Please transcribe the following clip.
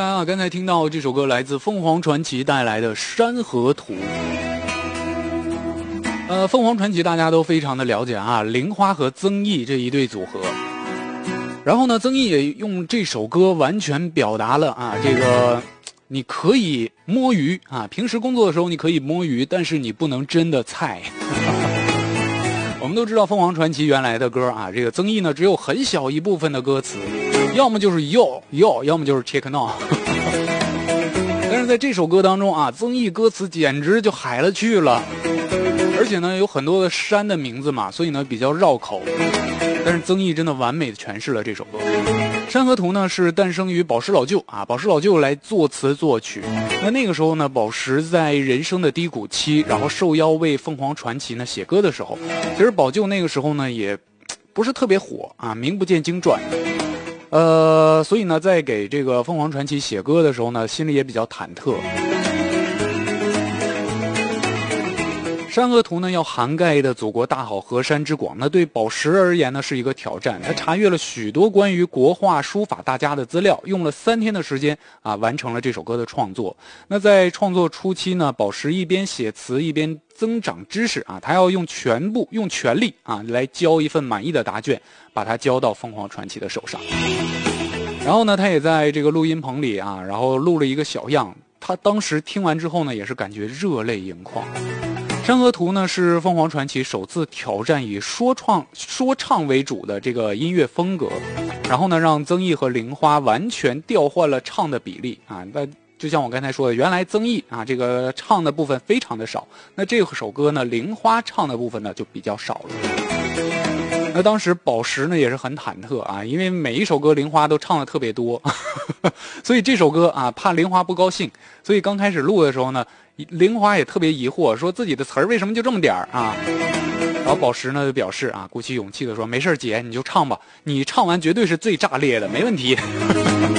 来啊，刚才听到这首歌来自凤凰传奇带来的《山河图》。凤凰传奇大家都非常的了解啊，玲花和曾毅这一对组合。然后呢，曾毅也用这首歌完全表达了啊，这个你可以摸鱼啊，平时工作的时候你可以摸鱼，但是你不能真的菜。我们都知道凤凰传奇原来的歌啊，这个曾毅呢只有很小一部分的歌词，要么就是yo，要么就是 check now。但是在这首歌当中啊，曾毅歌词简直就海了去了，而且呢有很多的山的名字嘛，所以呢比较绕口。但是曾毅真的完美的诠释了这首歌。《山河图》呢是诞生于宝石老舅啊，宝石老舅来作词作曲。那个时候呢，宝石在人生的低谷期，然后受邀为凤凰传奇呢写歌的时候，其实宝舅那个时候呢也不是特别火啊，名不见经传。所以呢，在给这个凤凰传奇写歌的时候呢，心里也比较忐忑。山河图呢，要涵盖的祖国大好河山之广，那对宝石而言呢是一个挑战。他查阅了许多关于国画书法大家的资料，用了3天的时间啊，完成了这首歌的创作。那在创作初期呢，宝石一边写词一边增长知识啊，他要用全力啊来交一份满意的答卷，把它交到凤凰传奇的手上。然后呢，他也在这个录音棚里啊，然后录了一个小样。他当时听完之后呢，也是感觉热泪盈眶。山河图呢是凤凰传奇首次挑战以说唱为主的这个音乐风格，然后呢让曾毅和玲花完全调换了唱的比例啊。那就像我刚才说的，原来曾毅啊这个唱的部分非常的少，那这首歌呢玲花唱的部分呢就比较少了。那当时宝石呢也是很忐忑啊，因为每一首歌玲花都唱的特别多，所以这首歌啊怕玲花不高兴，所以刚开始录的时候呢，玲花也特别疑惑，说自己的词儿为什么就这么点儿啊？然后宝石呢就表示啊，鼓起勇气的说，没事姐，你就唱吧，你唱完绝对是最炸裂的，没问题。